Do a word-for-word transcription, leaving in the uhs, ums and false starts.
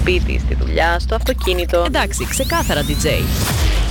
σπίτι, στη δουλειά, στο αυτοκίνητο. Εντάξει, ξεκάθαρα ντι τζέι.